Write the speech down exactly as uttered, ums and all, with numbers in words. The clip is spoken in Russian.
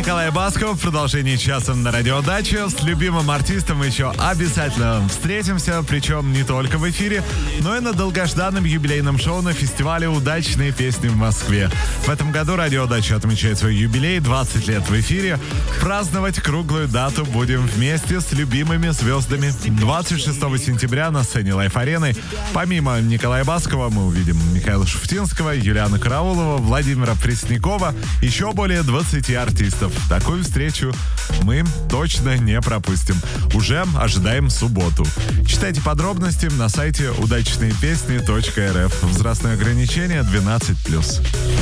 Николай Басков в продолжении часа на радиодаче. С любимым артистом еще обязательно встретимся, причем не только в эфире, но и на долгожданном юбилейном шоу на фестивале «Удачные песни» в Москве. В этом году радиодача отмечает свой юбилей, двадцать лет в эфире. Праздновать круглую дату будем вместе с любимыми звездами. двадцать шестого сентября на сцене Лайф-арены помимо Николая Баскова мы увидим Михаила Шуфутинского, Юлиану Караулову, Владимира Преснякова, еще более двадцати артистов. Такую встречу мы точно не пропустим. Уже ожидаем субботу. Читайте подробности на сайте удачные песни точка эр эф. Возрастное ограничение двенадцать плюс.